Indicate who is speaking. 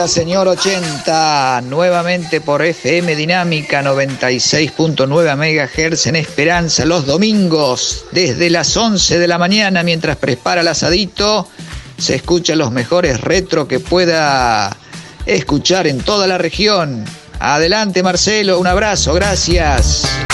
Speaker 1: Señor 80, nuevamente por FM Dinámica 96.9 MHz en Esperanza, los domingos, desde las 11 de la mañana, mientras prepara el asadito, se escuchan los mejores retro que pueda escuchar en toda la región. Adelante, Marcelo, un abrazo, gracias.